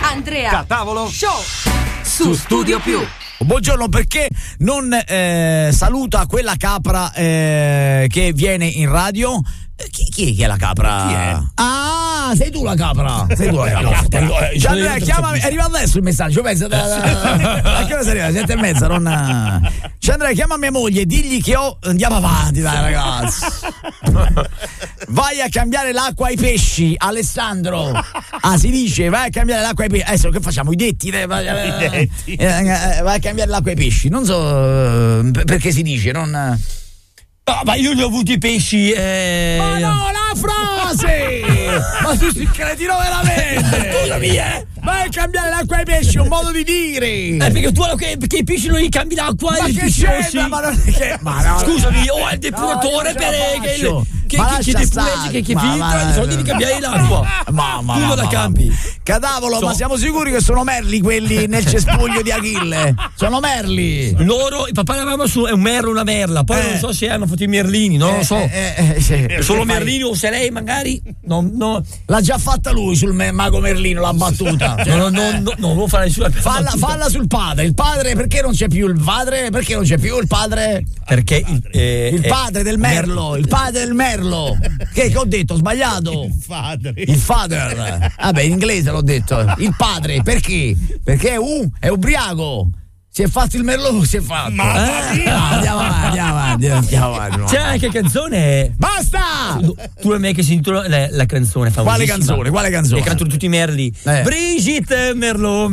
Andrea Catavolo Show su Studio Più. Buongiorno, perché non saluta quella capra che viene in radio? Chi è la capra? Chi è? Ah, sei tu la capra. Sei tu la capra. Andrea, chiamami, arriva adesso il messaggio. Pensa, a che ora si arriva? 7:30, non. Andrea, chiama mia moglie, digli che ho. Andiamo avanti, dai, ragazzi. Vai a cambiare l'acqua ai pesci, Alessandro. Ah, si dice, vai a cambiare l'acqua ai pesci. Adesso che facciamo? I detti? Vai a cambiare l'acqua ai pesci. Non so perché si dice, non. No, ma io li ho avuti i pesci. Ma no, la frase! Ma tu sei cretino veramente! Scusami, Vai a cambiare l'acqua ai pesci, è un modo di dire! Perché tu perché i pesci non gli cambi l'acqua Ma e che pesci c'entra? Ma non è che. Ma no, scusami, io ho il depuratore che depureggi, che filtra, solo devi cambiare l'acqua. Tu non la cambi. Cadavolo, ma siamo sicuri che sono merli quelli nel cespuglio di Achille? Sono merli! Loro, il papà eravamo su, è un merlo e una merla, poi non so se hanno fatto i merlini, non lo so. Sì. Solo merlini o se lei magari no. L'ha già fatta lui sul mago Merlino, l'ha battuta. Non fa nessuna Falla sul padre. Il padre, perché non c'è più il padre? Perché non c'è più il padre? Perché il padre del merlo, il padre del merlo. Che ho detto? Ho sbagliato. Il father. Vabbè, in inglese l'ho detto. Il padre, perché? Perché è ubriaco. Si è fatto il merlot, si è fatto. Andiamo avanti. C'è anche canzone. Basta! Tu e me che senti la canzone famosissima. Quale canzone? Che cantano tutti i merli. Brigitte Merlot.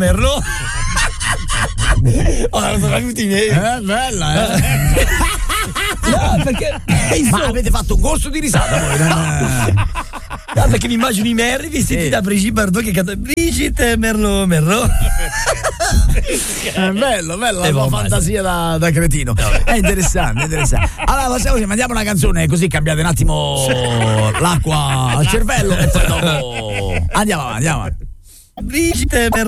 Oh, non sono venuti i miei. Bella, No, perché ma avete fatto un corso di risata voi? No, perché mi immagino i merli vestiti da Brigitte Bardot che canta Brigitte Merlot. Bello, la tua fantasia da cretino. È interessante. Allora facciamo così, mandiamo una canzone così cambiate un attimo l'acqua al cervello e poi dopo andiamo avanti. Brigitte Merlot.